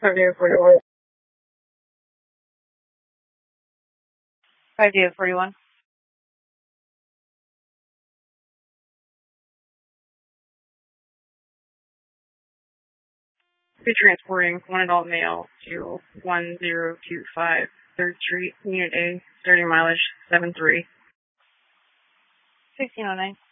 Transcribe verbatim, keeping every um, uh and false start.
Five David forty-one. Five David forty-one. Be transporting one adult male to one zero two five third Street, Unit A, starting mileage seven three. sixteen oh nine.